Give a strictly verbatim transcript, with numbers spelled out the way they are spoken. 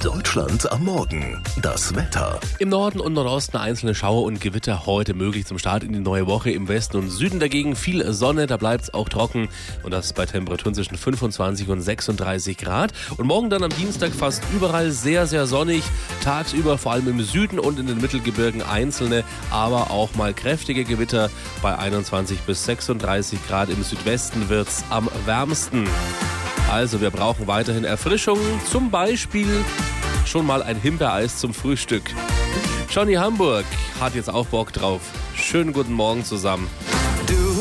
Deutschland am Morgen. Das Wetter. Im Norden und Nordosten einzelne Schauer und Gewitter heute möglich zum Start in die neue Woche. Im Westen und Süden dagegen viel Sonne, da bleibt es auch trocken. Und das bei Temperaturen zwischen fünfundzwanzig und sechsunddreißig Grad. Und morgen dann am Dienstag fast überall sehr, sehr sonnig. Tagsüber vor allem im Süden und in den Mittelgebirgen einzelne, aber auch mal kräftige Gewitter. Bei einundzwanzig bis sechsunddreißig Grad im Südwesten wird es am wärmsten. Also wir brauchen weiterhin Erfrischung, zum Beispiel schon mal ein Himbeereis zum Frühstück. Johnny Hamburg hat jetzt auch Bock drauf. Schönen guten Morgen zusammen. Du